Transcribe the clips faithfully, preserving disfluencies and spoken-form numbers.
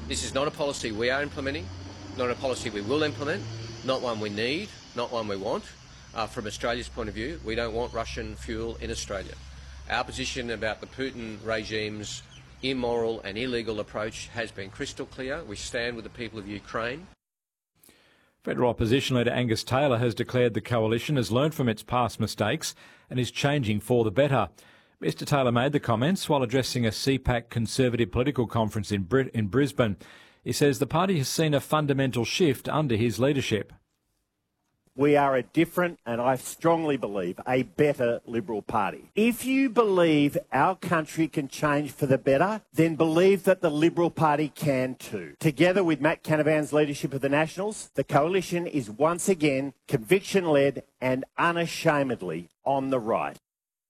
This is not a policy we are implementing, not a policy we will implement, not one we need, not one we want. Uh, from Australia's point of view, we don't want Russian fuel in Australia. Our position about the Putin regime's immoral and illegal approach has been crystal clear. We stand with the people of Ukraine. Federal opposition leader Angus Taylor has declared the coalition has learned from its past mistakes and is changing for the better. Mr Taylor made the comments while addressing a C PAC Conservative political conference in, Brit- in Brisbane. He says the party has seen a fundamental shift under his leadership. We are a different, and I strongly believe, a better Liberal Party. If you believe our country can change for the better, then believe that the Liberal Party can too. Together with Matt Canavan's leadership of the Nationals, the coalition is once again conviction-led and unashamedly on the right.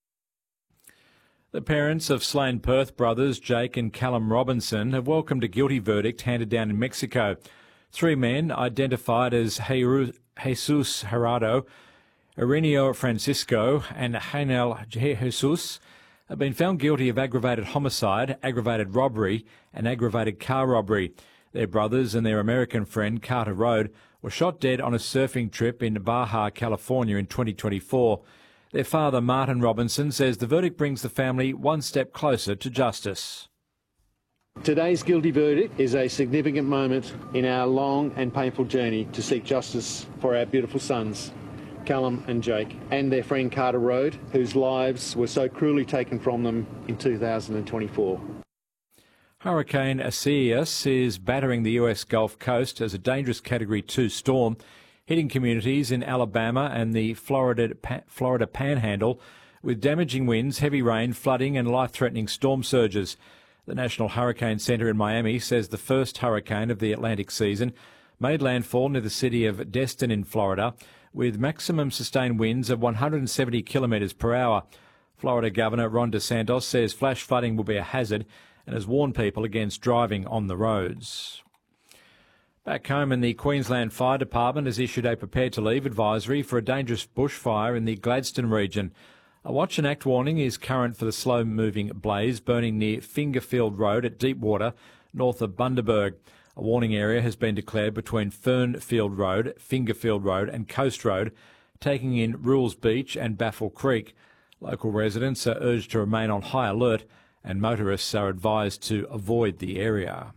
The parents of slain Perth brothers Jake and Callum Robinson have welcomed a guilty verdict handed down in Mexico. Three men, identified as Jesus Gerardo, Ireneo Francisco and Hanel Jesus, have been found guilty of aggravated homicide, aggravated robbery and aggravated car robbery. Their brothers and their American friend, Carter Road, were shot dead on a surfing trip in Baja, California in twenty twenty-four. Their father, Martin Robinson, says the verdict brings the family one step closer to justice. Today's guilty verdict is a significant moment in our long and painful journey to seek justice for our beautiful sons, Callum and Jake, and their friend Carter Road, whose lives were so cruelly taken from them in two thousand twenty-four. Hurricane Isaias is battering the U S Gulf Coast as a dangerous Category two storm, hitting communities in Alabama and the Florida, Florida Panhandle with damaging winds, heavy rain, flooding and life-threatening storm surges. The National Hurricane Centre in Miami says the first hurricane of the Atlantic season made landfall near the city of Destin in Florida with maximum sustained winds of one hundred seventy kilometres per hour. Florida Governor Ron DeSantis says flash flooding will be a hazard and has warned people against driving on the roads. Back home, in the Queensland Fire Department has issued a prepare to leave advisory for a dangerous bushfire in the Gladstone region. A watch and act warning is current for the slow-moving blaze burning near Fingerfield Road at Deepwater, north of Bundaberg. A warning area has been declared between Fernfield Road, Fingerfield Road and Coast Road, taking in Rules Beach and Baffle Creek. Local residents are urged to remain on high alert and motorists are advised to avoid the area.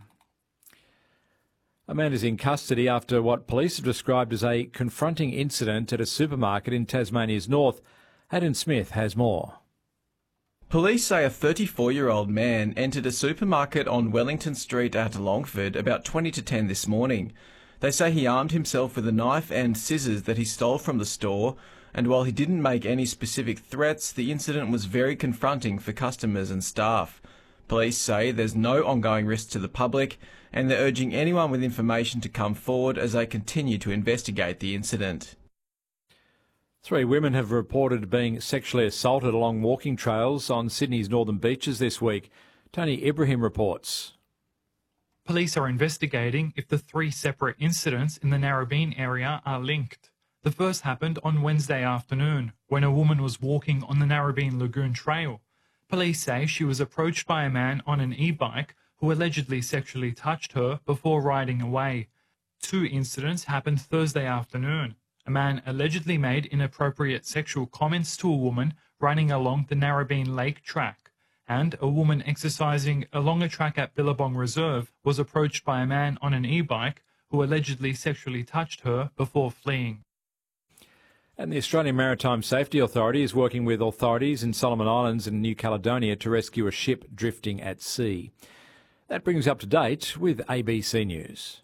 A man is in custody after what police have described as a confronting incident at a supermarket in Tasmania's north. Haddon Smith has more. Police say a thirty-four-year-old man entered a supermarket on Wellington Street at Longford about twenty to ten this morning. They say he armed himself with a knife and scissors that he stole from the store, and while he didn't make any specific threats, the incident was very confronting for customers and staff. Police say there's no ongoing risk to the public, and they're urging anyone with information to come forward as they continue to investigate the incident. Three women have reported being sexually assaulted along walking trails on Sydney's northern beaches this week. Tony Ibrahim reports. Police are investigating if the three separate incidents in the Narrabeen area are linked. The first happened on Wednesday afternoon, when a woman was walking on the Narrabeen Lagoon Trail. Police say she was approached by a man on an e-bike who allegedly sexually touched her before riding away. Two incidents happened Thursday afternoon. A man allegedly made inappropriate sexual comments to a woman running along the Narrabeen Lake track, and a woman exercising along a track at Billabong Reserve was approached by a man on an e-bike who allegedly sexually touched her before fleeing. And the Australian Maritime Safety Authority is working with authorities in Solomon Islands and New Caledonia to rescue a ship drifting at sea. That brings us up to date with A B C News.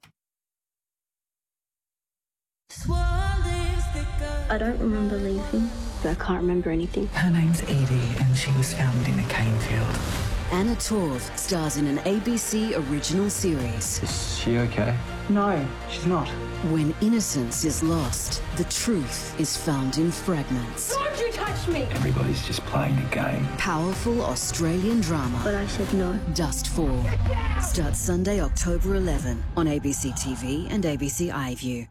I don't remember leaving. I can't remember anything. Her name's Edie and she was found in a cane field. Anna Torv stars in an A B C original series. Is she okay? No, she's not. When innocence is lost, the truth is found in fragments. Don't you touch me! Everybody's just playing a game. Powerful Australian drama. But I said no. Dust Fall. Starts Sunday, October eleventh on A B C T V and A B C iView.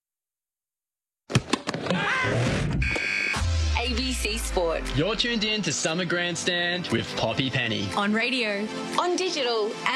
A B C Sport. You're tuned in to Summer Grandstand with Poppy Penny. On radio, on digital,